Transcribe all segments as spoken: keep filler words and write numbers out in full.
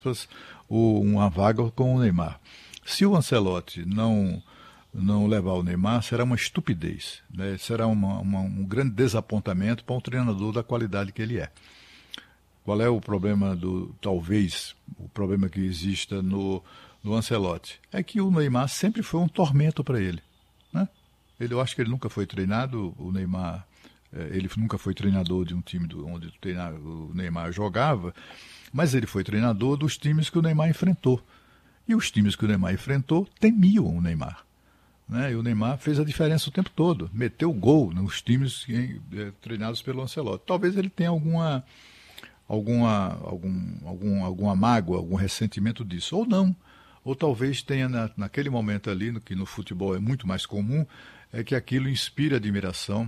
o, uma vaga com o Neymar. Se o Ancelotti não, não levar o Neymar, será uma estupidez, né? Será uma, uma, um grande desapontamento para um treinador da qualidade que ele é. Qual é o problema do, talvez, o problema que exista no, no Ancelotti? É que o Neymar sempre foi um tormento para ele, né? Ele, eu acho que ele nunca foi treinado, o Neymar, ele nunca foi treinador de um time do, onde o Neymar jogava, mas ele foi treinador dos times que o Neymar enfrentou. E os times que o Neymar enfrentou temiam o Neymar, né? E o Neymar fez a diferença o tempo todo, meteu gol nos times eh, treinados pelo Ancelotti. Talvez ele tenha alguma... Alguma, algum, algum, alguma mágoa, algum ressentimento disso, ou não, ou talvez tenha na, naquele momento ali, no, que no futebol é muito mais comum, é que aquilo inspira admiração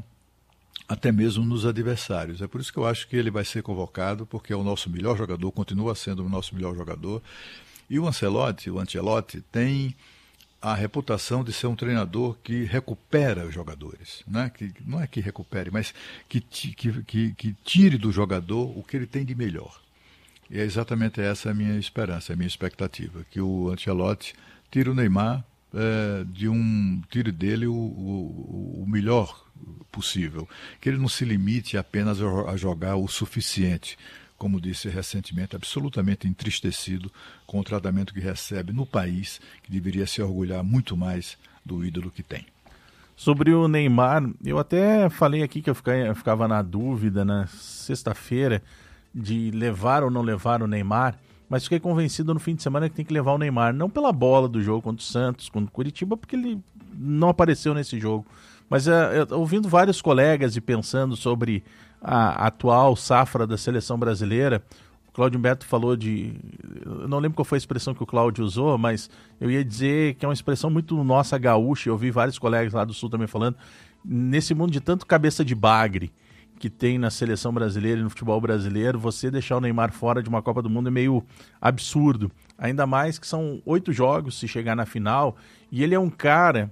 até mesmo nos adversários. É por isso que eu acho que ele vai ser convocado, porque é o nosso melhor jogador, continua sendo o nosso melhor jogador, e o Ancelotti, o Ancelotti tem a reputação de ser um treinador que recupera os jogadores, né? Que não é que recupere, mas que, que, que, que tire do jogador o que ele tem de melhor. E é exatamente essa a minha esperança, a minha expectativa, que o Ancelotti tire o Neymar, é, de um, tire dele o, o, o melhor possível, que ele não se limite apenas a jogar o suficiente, como disse recentemente, absolutamente entristecido com o tratamento que recebe no país, que deveria se orgulhar muito mais do ídolo que tem. Sobre o Neymar, eu até falei aqui que eu ficava na dúvida na sexta-feira de levar ou não levar o Neymar, mas fiquei convencido no fim de semana que tem que levar o Neymar, não pela bola do jogo contra o Santos, contra o Curitiba, porque ele não apareceu nesse jogo, mas é, ouvindo vários colegas e pensando sobre a atual safra da seleção brasileira, o Cláudio Humberto falou de... Eu não lembro qual foi a expressão que o Cláudio usou, mas eu ia dizer que é uma expressão muito nossa gaúcha, eu ouvi vários colegas lá do Sul também falando, nesse mundo de tanto cabeça de bagre que tem na seleção brasileira e no futebol brasileiro, você deixar o Neymar fora de uma Copa do Mundo é meio absurdo, ainda mais que são oito jogos se chegar na final, e ele é um cara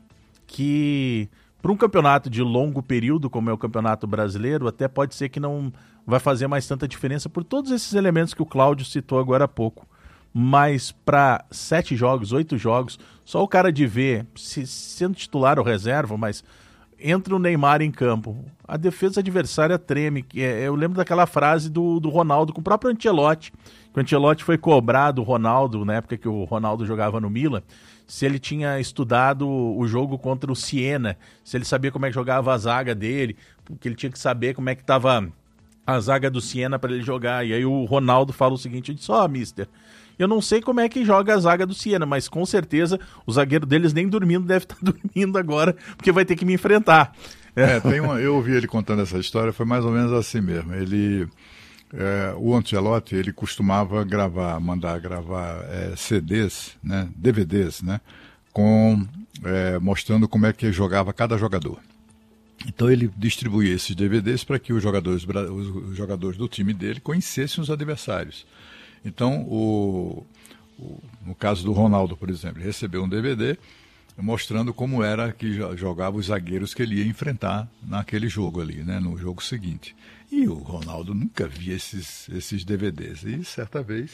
que... Para um campeonato de longo período, como é o Campeonato Brasileiro, até pode ser que não vai fazer mais tanta diferença por todos esses elementos que o Cláudio citou agora há pouco. Mas para sete jogos, oito jogos, só o cara de ver, se, sendo titular ou reserva, mas entra o Neymar em campo, a defesa adversária treme. Eu lembro daquela frase do, do Ronaldo com o próprio Ancelotti, que o Ancelotti foi cobrar do Ronaldo, na época que o Ronaldo jogava no Milan, se ele tinha estudado o jogo contra o Siena, se ele sabia como é que jogava a zaga dele, porque ele tinha que saber como é que estava a zaga do Siena para ele jogar. E aí o Ronaldo fala o seguinte, disse, ó, oh, mister, eu não sei como é que joga a zaga do Siena, mas com certeza o zagueiro deles nem dormindo deve estar dormindo agora, porque vai ter que me enfrentar. É, tem uma, eu ouvi ele contando essa história, foi mais ou menos assim mesmo. Ele... É, o Ancelotti, ele costumava gravar, mandar gravar é, C Ds, né, D V Ds, né, com, é, mostrando como é que jogava cada jogador. Então ele distribuía esses D V Ds para que os jogadores, os jogadores do time dele conhecessem os adversários. Então, o, o, no caso do Ronaldo, por exemplo, ele recebeu um D V D mostrando como era que jogava os zagueiros que ele ia enfrentar naquele jogo ali, né, no jogo seguinte. E o Ronaldo nunca via esses, esses D V Ds. E certa vez,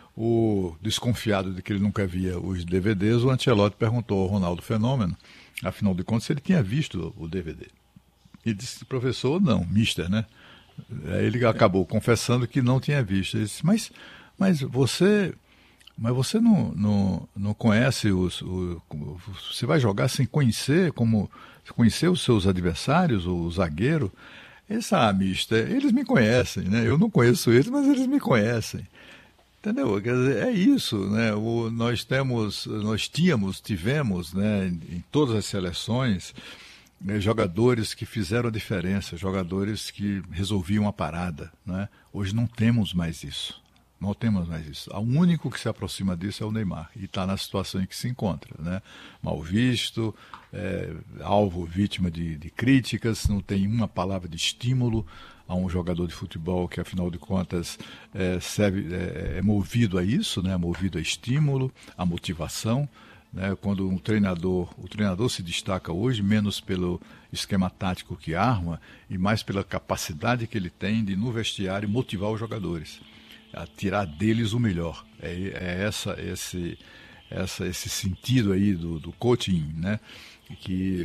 o desconfiado de que ele nunca via os D V Ds, o Ancelotti perguntou ao Ronaldo Fenômeno, afinal de contas, se ele tinha visto o D V D. Ele disse, professor, não, mister, né? Aí ele acabou confessando que não tinha visto. Ele disse, mas, mas você... Mas você não, não, não conhece os... O, você vai jogar sem conhecer, como, conhecer os seus adversários, o zagueiro? Esse, ah, mister, eles me conhecem, né? Eu não conheço eles, mas eles me conhecem. Entendeu? Quer dizer, é isso, né? O, nós temos, nós tínhamos, tivemos, né, em todas as seleções, né, jogadores que fizeram a diferença, jogadores que resolviam a parada, né? Hoje não temos mais isso. Não temos mais isso. O único que se aproxima disso é o Neymar. E está na situação em que se encontra, né? Mal visto, é, alvo, vítima de, de críticas, não tem uma palavra de estímulo a um jogador de futebol que, afinal de contas, é, serve, é, é movido a isso, né? Movido a estímulo, a motivação. Né? Quando um treinador, o treinador se destaca hoje menos pelo esquema tático que arma e mais pela capacidade que ele tem de, no vestiário, motivar os jogadores. a tirar deles o melhor. É, é essa, esse, essa, esse sentido aí do, do coaching, né? Que,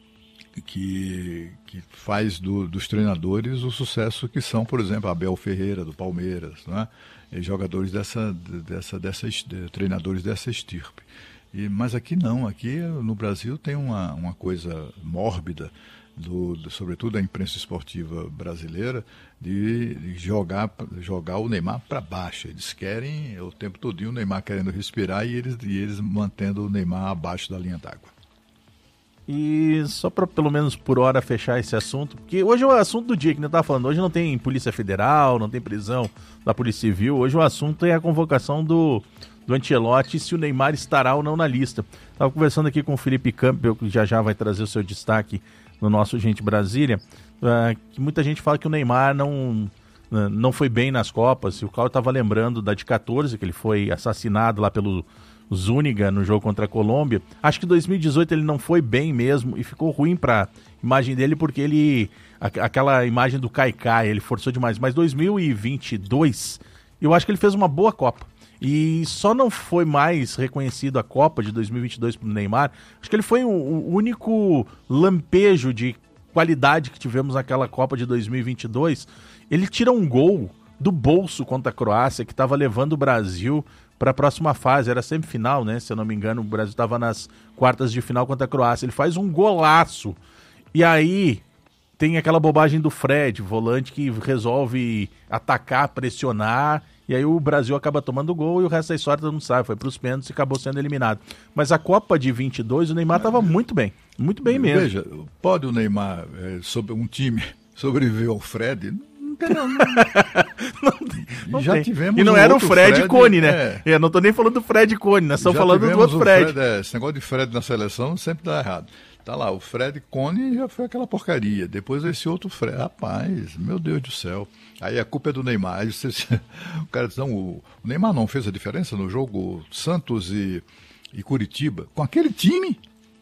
que, que faz do, dos treinadores o sucesso que são, por exemplo, Abel Ferreira, do Palmeiras, né? E jogadores dessa, dessa, dessa, treinadores dessa estirpe. E, mas aqui não, aqui no Brasil tem uma, uma coisa mórbida, do, do, sobretudo da imprensa esportiva brasileira, de, de jogar, jogar o Neymar para baixo. Eles querem o tempo todinho o Neymar querendo respirar e eles, e eles mantendo o Neymar abaixo da linha d'água. E só para pelo menos por hora fechar esse assunto, porque hoje é o assunto do dia que a gente estava falando, hoje não tem Polícia Federal, não tem prisão da Polícia Civil, hoje o assunto é a convocação do, do Ancelotti, se o Neymar estará ou não na lista. Estava conversando aqui com o Felipe Campbell, que já já vai trazer o seu destaque no nosso Gente Brasília, uh, que muita gente fala que o Neymar não, uh, não foi bem nas Copas, e o Claudio estava lembrando da de catorze, que ele foi assassinado lá pelo Zúñiga no jogo contra a Colômbia. Acho que em dois mil e dezoito ele não foi bem mesmo e ficou ruim para a imagem dele porque ele, a, aquela imagem do Kaikai, ele forçou demais, mas dois mil e vinte e dois eu acho que ele fez uma boa Copa e só não foi mais reconhecido a Copa de dois mil e vinte e dois para o Neymar. Acho que ele foi o, o único lampejo de qualidade que tivemos naquela Copa de dois mil e vinte e dois. Ele tira um gol do bolso contra a Croácia que estava levando o Brasil para a próxima fase, era semifinal, né? Se eu não me engano, o Brasil estava nas quartas de final contra a Croácia. Ele faz um golaço. E aí tem aquela bobagem do Fred, volante que resolve atacar, pressionar, e aí o Brasil acaba tomando o gol e o resto da história todo mundo sabe, foi para os pênaltis e acabou sendo eliminado. Mas a Copa de vinte e dois, o Neymar estava muito bem, muito bem mesmo. Veja, pode o Neymar, é, sobre um time, sobreviver ao Fred? Não, não, não já tem. tivemos e não um era o Fred, Fred Cone, né? É. Eu não tô nem falando do Fred Cone, nós estamos falando do outro Fred. Fred é, esse negócio de Fred na seleção sempre dá errado. Tá lá, o Fred Cone já foi aquela porcaria. Depois esse outro Fred, rapaz, meu Deus do céu. Aí a culpa é do Neymar. Aí você, o cara diz, não, o, o Neymar não fez a diferença no jogo Santos e, e Curitiba. Com aquele time,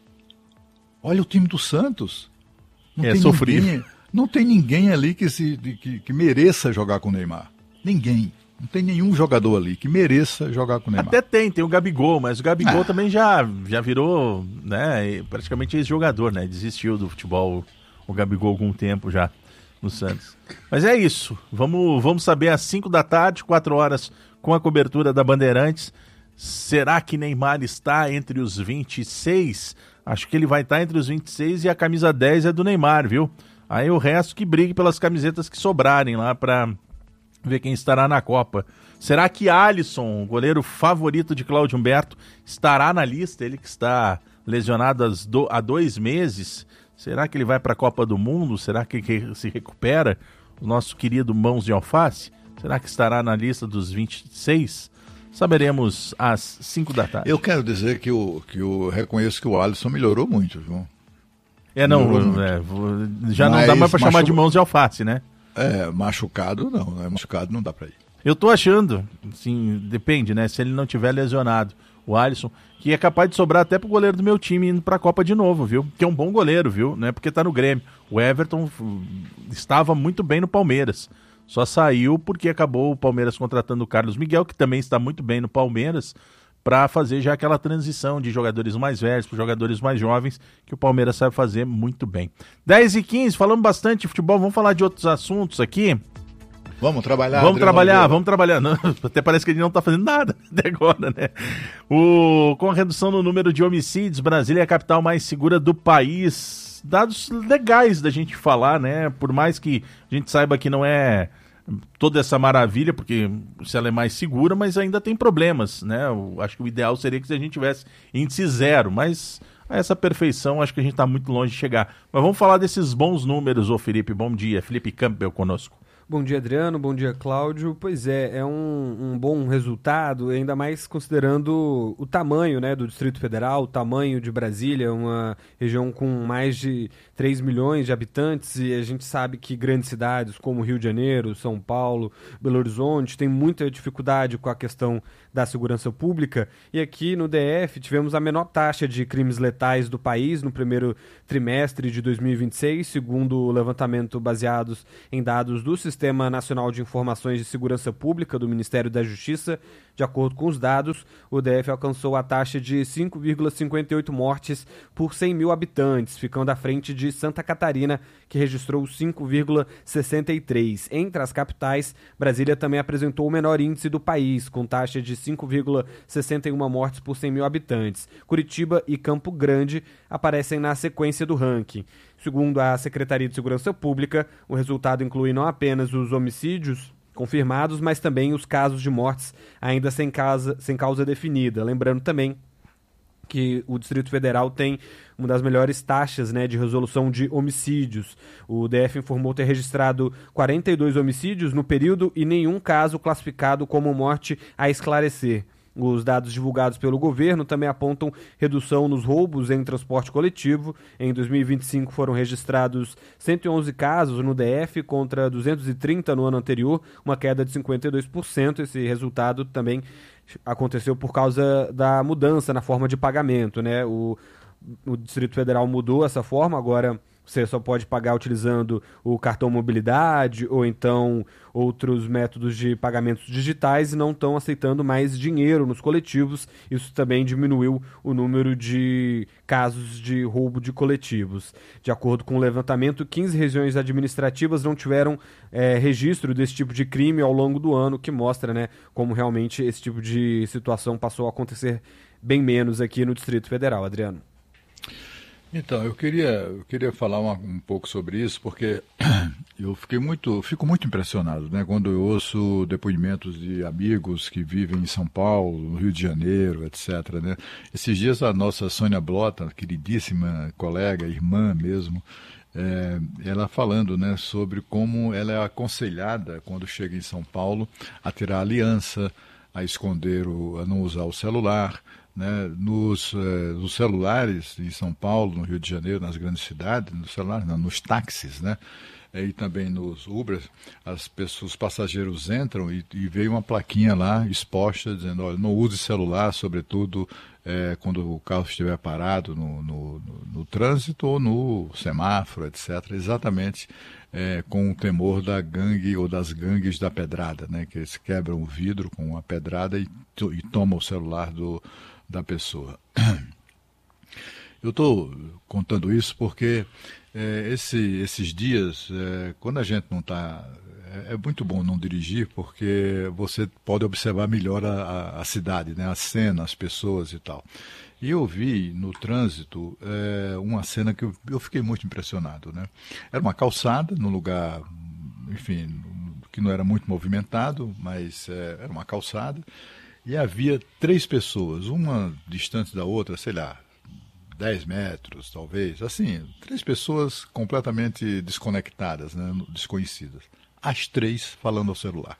olha o time do Santos. Não é tem sofrível. Ninguém, não tem ninguém ali que, se, que, que mereça jogar com o Neymar. Ninguém. Não tem nenhum jogador ali que mereça jogar com o Neymar. Até tem, tem o Gabigol, mas o Gabigol ah. também já, já virou, né, praticamente ex-jogador, né? Desistiu do futebol o Gabigol há algum tempo já no Santos. Mas é isso. Vamos, vamos saber às cinco da tarde, quatro horas, com a cobertura da Bandeirantes. Será que Neymar está entre os vinte e seis? Acho que ele vai estar entre os vinte e seis e a camisa dez é do Neymar, viu? Aí o resto que brigue pelas camisetas que sobrarem lá para ver quem estará na Copa. Será que Alisson, o goleiro favorito de Cláudio Humberto, estará na lista? Ele que está lesionado há dois meses. Será que ele vai para a Copa do Mundo? Será que se recupera? O nosso querido Mãos de Alface? Será que estará na lista dos vinte e seis? Saberemos às cinco da tarde. Eu quero dizer que eu, que eu reconheço que o Alisson melhorou muito, viu? É, não, é, já Mas não dá mais para machu... chamar de Mãos de Alface, né? É, machucado não, né? Machucado não dá para ir. Eu tô achando, assim, depende, né? Se ele não tiver lesionado, o Alisson, que é capaz de sobrar até pro goleiro do meu time indo pra Copa de novo, viu? Que é um bom goleiro, viu? Não é porque tá no Grêmio. O Everton estava muito bem no Palmeiras. Só saiu porque acabou o Palmeiras contratando o Carlos Miguel, que também está muito bem no Palmeiras, para fazer já aquela transição de jogadores mais velhos para jogadores mais jovens, que o Palmeiras sabe fazer muito bem. dez e quinze, falamos bastante de futebol, vamos falar de outros assuntos aqui. Vamos trabalhar. Vamos Adriano trabalhar, Oliveira. vamos trabalhar. Não, até parece que ele não está fazendo nada até agora, né? O, com a redução no número de homicídios, Brasília é a capital mais segura do país. Dados legais da gente falar, né? Por mais que a gente saiba que não é toda essa maravilha, porque se ela é mais segura, mas ainda tem problemas, né? Eu acho que o ideal seria que a gente tivesse índice zero, mas a essa perfeição acho que a gente está muito longe de chegar. Mas vamos falar desses bons números, ô Felipe. Bom dia, Felipe Campbell conosco. Bom dia, Adriano. Bom dia, Cláudio. Pois é, é um, um bom resultado, ainda mais considerando o tamanho, né, do Distrito Federal, o tamanho de Brasília, uma região com mais de três milhões de habitantes, e a gente sabe que grandes cidades como Rio de Janeiro, São Paulo, Belo Horizonte têm muita dificuldade com a questão da segurança pública, e aqui no D F tivemos a menor taxa de crimes letais do país no primeiro trimestre de dois mil e vinte e seis, segundo o levantamento baseados em dados do Sistema Sistema Nacional de Informações de Segurança Pública do Ministério da Justiça, de acordo com os dados, o D F alcançou a taxa de cinco vírgula cinquenta e oito mortes por cem mil habitantes, ficando à frente de Santa Catarina, que registrou cinco vírgula sessenta e três. Entre as capitais, Brasília também apresentou o menor índice do país, com taxa de cinco vírgula sessenta e uma mortes por cem mil habitantes. Curitiba e Campo Grande aparecem na sequência do ranking. Segundo a Secretaria de Segurança Pública, o resultado inclui não apenas os homicídios confirmados, mas também os casos de mortes ainda sem causa, sem causa definida. Lembrando também que o Distrito Federal tem uma das melhores taxas, né, de resolução de homicídios. O D F informou ter registrado quarenta e dois homicídios no período e nenhum caso classificado como morte a esclarecer. Os dados divulgados pelo governo também apontam redução nos roubos em transporte coletivo. Em dois mil e vinte e cinco foram registrados cento e onze casos no D F contra duzentos e trinta no ano anterior, uma queda de cinquenta e dois por cento. Esse resultado também aconteceu por causa da mudança na forma de pagamento, né? O, o Distrito Federal mudou essa forma, agora você só pode pagar utilizando o cartão mobilidade ou então outros métodos de pagamentos digitais e não estão aceitando mais dinheiro nos coletivos. Isso também diminuiu o número de casos de roubo de coletivos. De acordo com o levantamento, quinze regiões administrativas não tiveram é, registro desse tipo de crime ao longo do ano, que mostra, né, como realmente esse tipo de situação passou a acontecer bem menos aqui no Distrito Federal. Adriano. Então, eu queria, eu queria falar uma, um pouco sobre isso, porque eu fiquei muito, fico muito impressionado, né, quando eu ouço depoimentos de amigos que vivem em São Paulo, no Rio de Janeiro, etcétera, né? Esses dias a nossa Sônia Blota, queridíssima colega, irmã mesmo, é, ela falando, né, sobre como ela é aconselhada, quando chega em São Paulo, a tirar a aliança, a esconder, o, a não usar o celular, né, nos, eh, nos celulares em São Paulo, no Rio de Janeiro, nas grandes cidades, nos celulares, não, nos táxis, né, e também nos Ubers, as pessoas, os passageiros entram e, e veio uma plaquinha lá exposta dizendo, olha, não use celular, sobretudo eh, quando o carro estiver parado no, no, no, no trânsito ou no semáforo, etcétera, exatamente eh, com o temor da gangue ou das gangues da pedrada, né, que eles quebram o vidro com uma pedrada e, e tomam o celular do da pessoa. Eu estou contando isso porque é, esse, esses dias, é, quando a gente não está... É, é muito bom não dirigir porque você pode observar melhor a, a, a cidade, né? A cena, as pessoas e tal. E eu vi no trânsito é, uma cena que eu, eu fiquei muito impressionado, né? Era uma calçada num lugar, enfim, que não era muito movimentado, mas é, era uma calçada. E havia três pessoas, uma distante da outra, sei lá, dez metros, talvez, assim, três pessoas completamente desconectadas, né, desconhecidas. As três falando ao celular.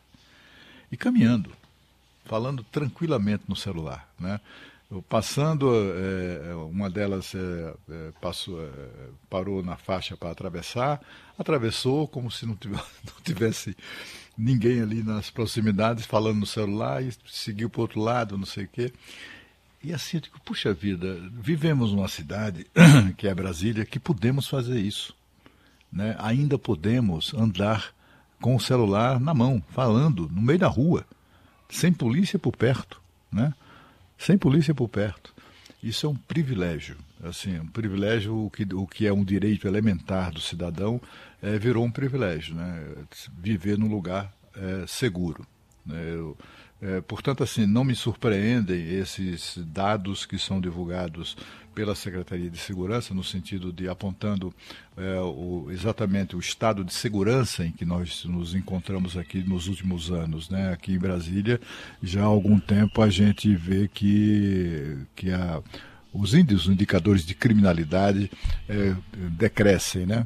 E caminhando, falando tranquilamente no celular, né? Eu passando, é, uma delas é, é, passou, é, parou na faixa para atravessar, atravessou como se não tivesse, não tivesse ninguém ali nas proximidades falando no celular e seguiu para o outro lado, não sei o quê. E assim, eu digo, puxa vida, vivemos numa cidade, que é Brasília, que podemos fazer isso, né? Ainda podemos andar com o celular na mão, falando, no meio da rua, sem polícia por perto, né? Sem polícia por perto. Isso é um privilégio, assim, um privilégio, o que, o que é um direito elementar do cidadão, é, virou um privilégio, né? Viver num lugar é, seguro, né? Eu, é, portanto, assim, não me surpreendem esses dados que são divulgados pela Secretaria de Segurança, no sentido de apontando é, o, exatamente o estado de segurança em que nós nos encontramos aqui nos últimos anos, né? Aqui em Brasília, já há algum tempo a gente vê que, que a, os índices, os indicadores de criminalidade é, decrescem, né?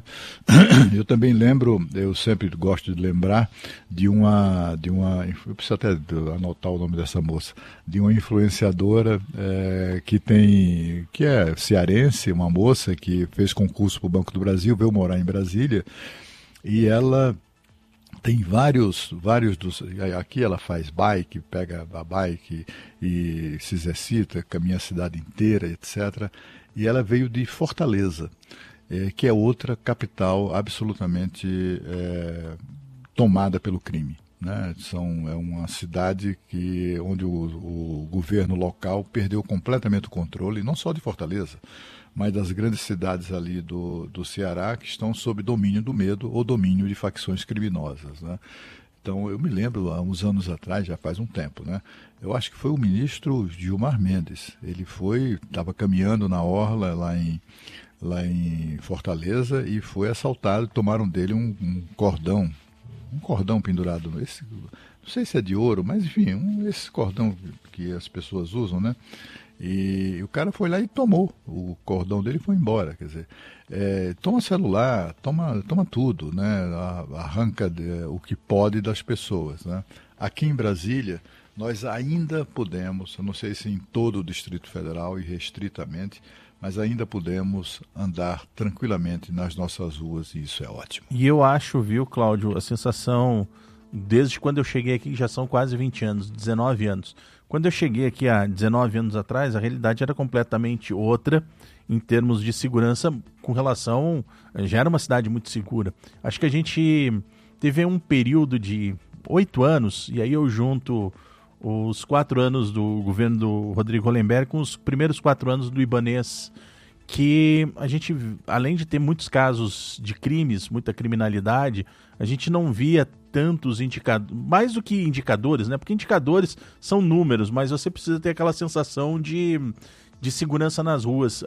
Eu também lembro, eu sempre gosto de lembrar de uma, de uma, eu preciso até anotar o nome dessa moça, de uma influenciadora é, que tem, que é cearense, uma moça que fez concurso para o Banco do Brasil, veio morar em Brasília, e ela tem vários, vários dos... Aqui ela faz bike, pega a bike e se exercita, caminha a cidade inteira, etcétera. E ela veio de Fortaleza, é, que é outra capital absolutamente... É, tomada pelo crime. Né? São, é uma cidade que, onde o, o governo local perdeu completamente o controle, não só de Fortaleza, mas das grandes cidades ali do, do Ceará, que estão sob domínio do medo ou domínio de facções criminosas. Né? Então, eu me lembro, há uns anos atrás, já faz um tempo, né? Eu acho que foi o ministro Gilmar Mendes. Ele foi, estava caminhando na orla lá em, lá em Fortaleza e foi assaltado, tomaram dele um, um cordão, um cordão pendurado, esse, não sei se é de ouro, mas enfim, um, esse cordão que as pessoas usam, né? E o cara foi lá e tomou o cordão dele e foi embora, quer dizer, é, toma celular, toma, toma tudo, né? Arranca de, o que pode das pessoas, né? Aqui em Brasília, nós ainda podemos, eu não sei se em todo o Distrito Federal e restritamente, mas ainda podemos andar tranquilamente nas nossas ruas e isso é ótimo. E eu acho, viu, Cláudio, a sensação, desde quando eu cheguei aqui, já são quase vinte anos, dezenove anos. Quando eu cheguei aqui há dezenove anos atrás, a realidade era completamente outra em termos de segurança com relação... Já era uma cidade muito segura. Acho que a gente teve um período de oito anos, e aí eu junto os quatro anos do governo do Rodrigo Hollenberg com os primeiros quatro anos do Ibanez, que a gente, além de ter muitos casos de crimes, muita criminalidade, a gente não via tantos indicadores, mais do que indicadores, né? Porque indicadores são números, mas você precisa ter aquela sensação de, de segurança nas ruas.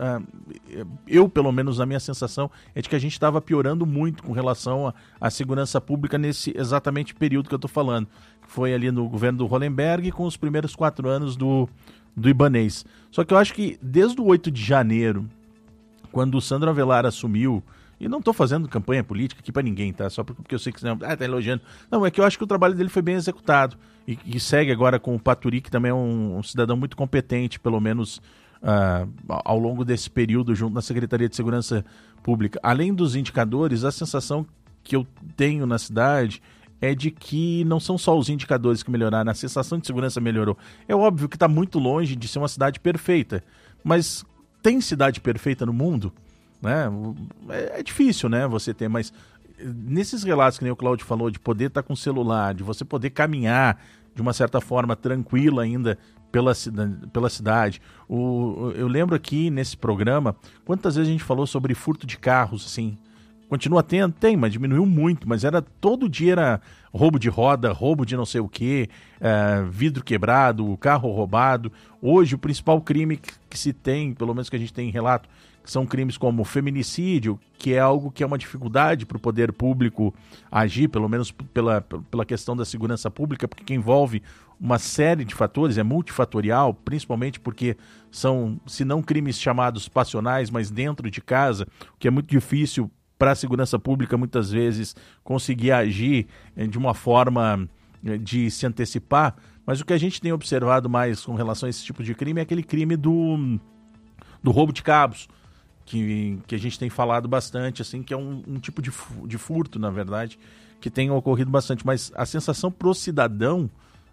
Eu, pelo menos, a minha sensação é de que a gente estava piorando muito com relação à segurança pública nesse exatamente período que eu estou falando. Foi ali no governo do Hollenberg com os primeiros quatro anos do, do Ibanez. Só que eu acho que desde o oito de janeiro, quando o Sandro Avelar assumiu, e não estou fazendo campanha política aqui para ninguém, tá? Só porque eu sei que você ah, tá elogiando. Não, é que eu acho que o trabalho dele foi bem executado. E, e segue agora com o Paturi, que também é um, um cidadão muito competente, pelo menos uh, ao longo desse período, junto na Secretaria de Segurança Pública. Além dos indicadores, a sensação que eu tenho na cidade é de que não são só os indicadores que melhoraram, a sensação de segurança melhorou. É óbvio que está muito longe de ser uma cidade perfeita, mas tem cidade perfeita no mundo? Né? É, é difícil, né, você ter, mas nesses relatos que nem o Cláudio falou, de poder estar com o celular, de você poder caminhar de uma certa forma tranquila ainda pela, pela cidade. O, eu lembro aqui nesse programa, quantas vezes a gente falou sobre furto de carros, assim. Continua tendo? Tem, mas diminuiu muito, mas era todo dia era roubo de roda, roubo de não sei o quê, é, vidro quebrado, carro roubado. Hoje o principal crime que, que se tem, pelo menos que a gente tem em relato, são crimes como feminicídio, que é algo que é uma dificuldade para o poder público agir, pelo menos pela, pela questão da segurança pública, porque envolve uma série de fatores, é multifatorial, principalmente porque são, se não crimes chamados passionais, mas dentro de casa, o que é muito difícil para a segurança pública, muitas vezes, conseguir agir de uma forma de se antecipar. Mas o que a gente tem observado mais com relação a esse tipo de crime é aquele crime do, do roubo de cabos, que, que a gente tem falado bastante, assim, que é um, um tipo de, de furto, na verdade, que tem ocorrido bastante. Mas a sensação pro cidadão,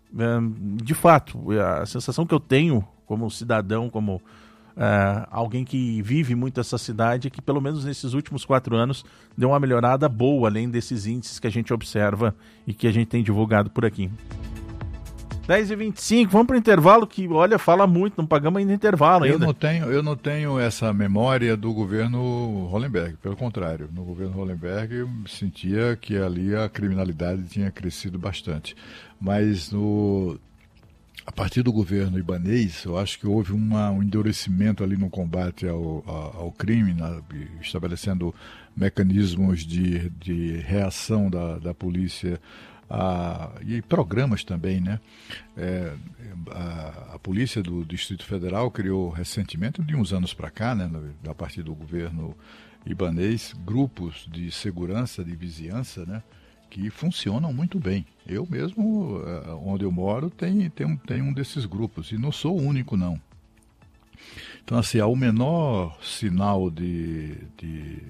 é, de fato, a sensação que eu tenho como cidadão, como Uh, alguém que vive muito essa cidade, que pelo menos nesses últimos quatro anos deu uma melhorada boa, além desses índices que a gente observa e que a gente tem divulgado por aqui. dez e vinte e cinco, vamos para o intervalo, que olha, fala muito, não pagamos ainda intervalo ainda. Eu não tenho, eu não tenho essa memória do governo Hollenberg, pelo contrário, no governo Hollenberg eu sentia que ali a criminalidade tinha crescido bastante, mas no... A partir do governo Ibanez, eu acho que houve uma, um endurecimento ali no combate ao, ao, ao crime, na, estabelecendo mecanismos de, de reação da, da polícia a, e programas também, né? É, a, a polícia do Distrito Federal criou recentemente, de uns anos para cá, né, a partir do governo Ibanez, grupos de segurança, de vizinhança, né? Que funcionam muito bem. Eu mesmo, onde eu moro, tem, tem, um, tem um desses grupos, e não sou o único, não. Então, assim, há o menor sinal de, de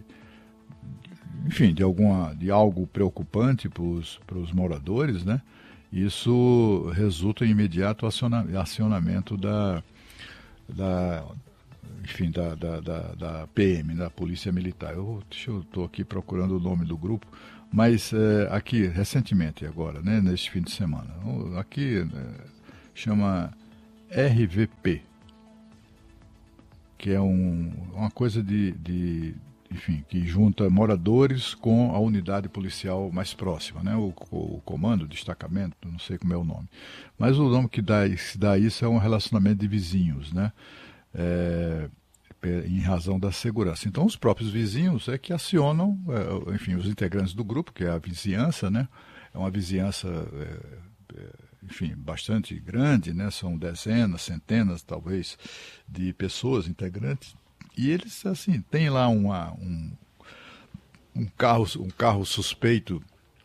enfim, de, alguma, de algo preocupante para os moradores, né? Isso resulta em imediato acionamento da, da, enfim, da, da, da, da P M, da Polícia Militar. Eu estou aqui procurando o nome do grupo, Mas é, aqui, recentemente agora, né, neste fim de semana, aqui é, chama R V P, que é um, uma coisa de, de, enfim, que junta moradores com a unidade policial mais próxima, né, o, o comando, o destacamento, não sei como é o nome. Mas o nome que dá, se dá isso é um relacionamento de vizinhos, né, é, em razão da segurança. Então, os próprios vizinhos é que acionam, é, enfim, os integrantes do grupo, que é a vizinhança, né? É uma vizinhança, é, é, enfim, bastante grande, né? São dezenas, centenas, talvez, de pessoas integrantes. E eles, assim, tem lá uma, um, um, carro, um carro suspeito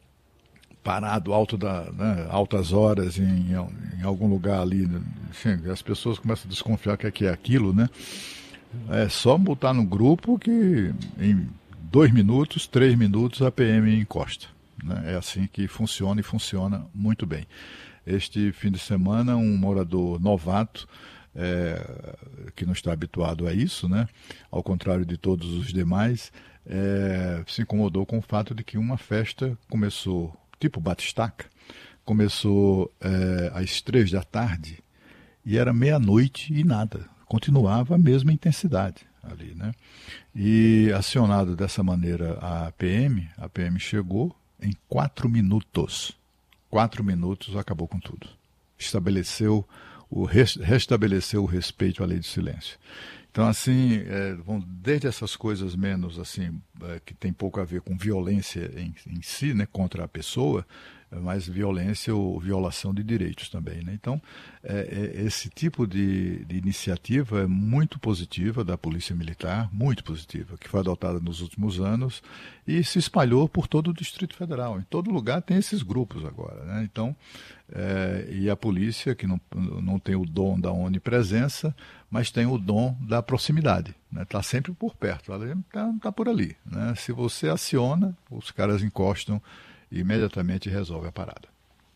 parado alto da, né, altas horas em, em algum lugar ali. Enfim, as pessoas começam a desconfiar que é, que é aquilo, né? É só botar no grupo que em dois minutos, três minutos a P M encosta, né? É assim que funciona e funciona muito bem. Este fim de semana, um morador novato, é, que não está habituado a isso, né? Ao contrário de todos os demais, é, se incomodou com o fato de que uma festa começou, tipo batistaca, começou é, às três da tarde e era meia-noite e nada. Continuava a mesma intensidade ali, né? E acionado dessa maneira a P M, a P M chegou em quatro minutos. Quatro minutos acabou com tudo. Estabeleceu, o, restabeleceu o respeito à lei de silêncio. Então, assim, é, vão, desde essas coisas menos, assim, é, que tem pouco a ver com violência em, em si, né, contra a pessoa, é mais violência ou violação de direitos também, né? Então, é, é, esse tipo de, de iniciativa é muito positiva da Polícia Militar, muito positiva, que foi adotada nos últimos anos e se espalhou por todo o Distrito Federal. Em todo lugar tem esses grupos agora, né? Então, é, e a polícia, que não, não tem o dom da onipresença, mas tem o dom da proximidade, né? Está sempre por perto, ela está tá por ali, né? Se você aciona, os caras encostam e imediatamente resolve a parada.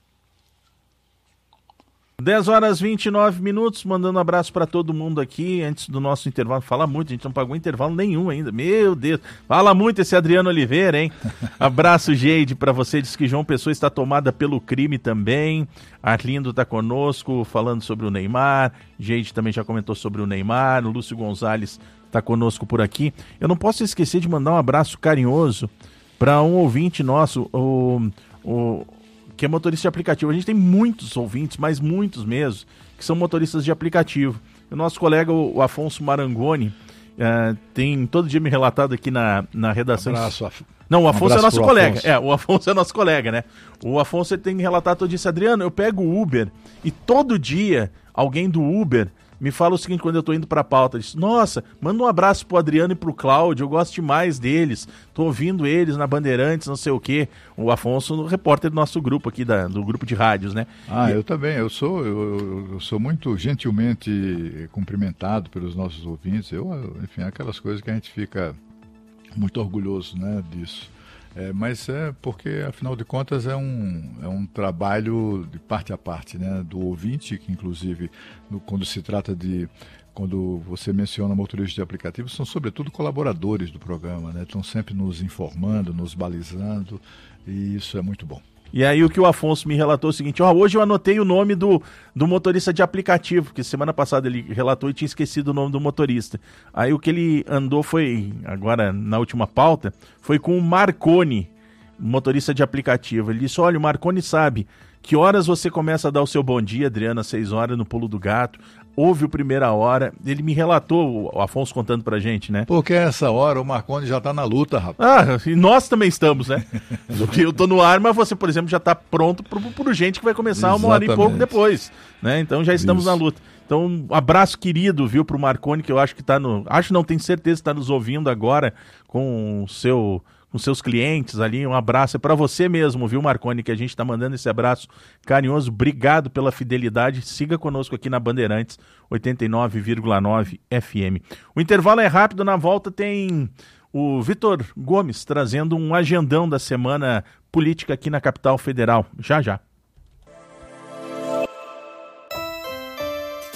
dez horas e vinte e nove minutos, mandando um abraço para todo mundo aqui, antes do nosso intervalo. Fala muito, a gente não pagou intervalo nenhum ainda, meu Deus, fala muito esse Adriano Oliveira, hein? Abraço, Geide, para você, diz que João Pessoa está tomada pelo crime também. Arlindo está conosco, falando sobre o Neymar. Geide também já comentou sobre o Neymar. O Lúcio Gonzalez está conosco por aqui. Eu não posso esquecer de mandar um abraço carinhoso para um ouvinte nosso, o, o, que é motorista de aplicativo. A gente tem muitos ouvintes, mas muitos mesmo, que são motoristas de aplicativo. O nosso colega, o, o Afonso Marangoni, uh, tem todo dia me relatado aqui na, na redação. Um abraço, Af... Não, o Afonso um é nosso colega. Afonso. É, o Afonso é nosso colega, né? O Afonso ele tem me relatado todo dia, disse, Adriano, eu pego o Uber e todo dia alguém do Uber me fala o seguinte, quando eu tô indo pra pauta, diz, nossa, manda um abraço pro Adriano e pro Cláudio, eu gosto demais deles, tô ouvindo eles na Bandeirantes, não sei o quê. O Afonso, o repórter do nosso grupo aqui, da, do grupo de rádios, né? Ah, e... eu também, eu sou, eu, eu sou muito gentilmente cumprimentado pelos nossos ouvintes, eu, enfim, aquelas coisas que a gente fica muito orgulhoso, né, disso. É, mas é porque, afinal de contas, é um, é um trabalho de parte a parte, né, do ouvinte, que inclusive, no, quando se trata de, quando você menciona motoristas de aplicativo, são sobretudo colaboradores do programa, né, estão sempre nos informando, nos balizando, e isso é muito bom. E aí o que o Afonso me relatou é o seguinte, ó, hoje eu anotei o nome do, do motorista de aplicativo, porque semana passada ele relatou e tinha esquecido o nome do motorista. Aí o que ele andou foi, agora na última pauta, foi com o Marconi, motorista de aplicativo. Ele disse, olha, o Marconi sabe que horas você começa a dar o seu bom dia, Adriana, às seis horas no Pulo do Gato, ouve o Primeira Hora, ele me relatou, o Afonso contando pra gente, né? Porque essa hora o Marconi já tá na luta, rapaz. Ah, e nós também estamos, né? Eu tô no ar, mas você, por exemplo, já tá pronto pro, pro gente que vai começar uma hora e pouco depois, né? Então já estamos Isso. na luta. Então, um abraço querido, viu, pro Marconi, que eu acho que tá no... Acho não, tenho certeza que tá nos ouvindo agora com o seu... com seus clientes ali, um abraço é para você mesmo, viu, Marconi, que a gente está mandando esse abraço carinhoso, obrigado pela fidelidade, siga conosco aqui na Bandeirantes oitenta e nove vírgula nove F M. O intervalo é rápido, na volta tem o Vitor Gomes trazendo um agendão da semana política aqui na capital federal, já já.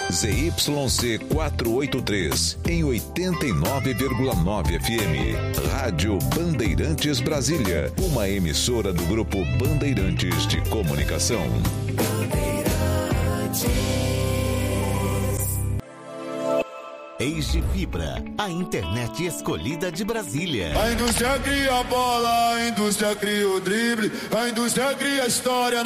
Z Y C quatrocentos e oitenta e três, em oitenta e nove vírgula nove F M. Rádio Bandeirantes Brasília, uma emissora do Grupo Bandeirantes de Comunicação. Age Fibra, a internet escolhida de Brasília. A indústria cria a bola, a indústria cria o drible, a indústria cria a história.